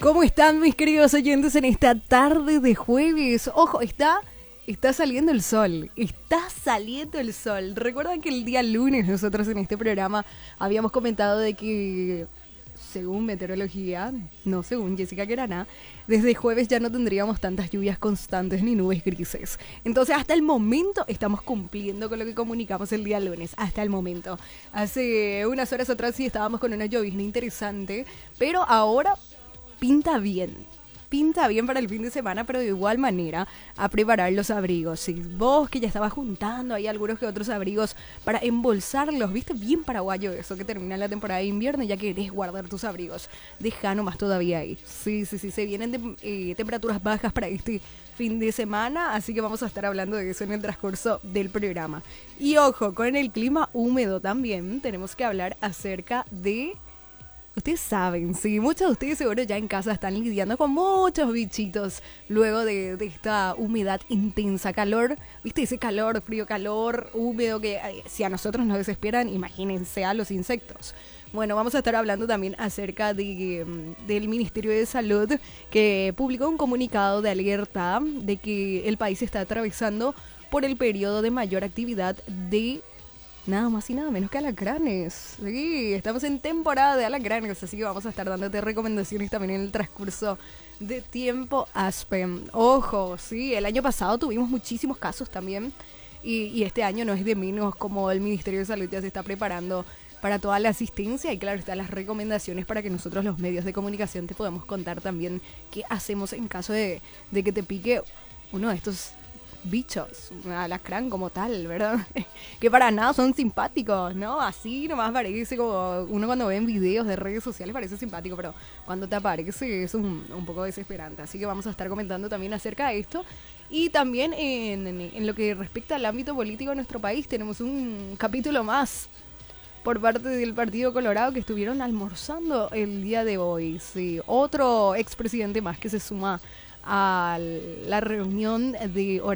¿Cómo están mis queridos oyentes en esta tarde de jueves? Ojo, está saliendo el sol, está saliendo el sol. Recuerdan que el día lunes nosotros en este programa habíamos comentado de que, según meteorología, no según Jessica Queraná, desde jueves ya no tendríamos tantas lluvias constantes ni nubes grises. Entonces hasta el momento estamos cumpliendo con lo que comunicamos el día lunes, hasta el momento. Hace unas horas atrás sí estábamos con una llovizna interesante, pero ahora pinta bien para el fin de semana, pero de igual manera a preparar los abrigos. Si vos que ya estabas juntando ahí algunos que otros abrigos para embolsarlos, viste, bien paraguayo eso, que termina la temporada de invierno y ya querés guardar tus abrigos. Deja nomás todavía ahí. Sí, se vienen temperaturas bajas para este fin de semana, así que vamos a estar hablando de eso en el transcurso del programa. Y ojo, con el clima húmedo también tenemos que hablar acerca de... Ustedes saben, sí, muchos de ustedes seguro ya en casa están lidiando con muchos bichitos luego de esta humedad intensa, calor, viste, ese calor, frío, calor, húmedo que si a nosotros nos desesperan, imagínense a los insectos. Bueno, vamos a estar hablando también acerca del Ministerio de Salud, que publicó un comunicado de alerta de que el país está atravesando por el periodo de mayor actividad de... nada más y nada menos que alacranes. Sí, estamos en temporada de alacranes, así que vamos a estar dándote recomendaciones también en el transcurso de tiempo Aspen. Ojo, sí, el año pasado tuvimos muchísimos casos también y este año no es de menos, como el Ministerio de Salud ya se está preparando para toda la asistencia y claro, están las recomendaciones para que nosotros los medios de comunicación te podamos contar también qué hacemos en caso de que te pique uno de estos bichos, un alacrán como tal, ¿verdad? Que para nada son simpáticos, ¿no? Así nomás parece como uno cuando ve en videos de redes sociales parece simpático, pero cuando te aparece es un poco desesperante. Así que vamos a estar comentando también acerca de esto. Y también en lo que respecta al ámbito político de nuestro país tenemos un capítulo más por parte del Partido Colorado que estuvieron almorzando el día de hoy. Sí, otro expresidente más que se suma a la reunión de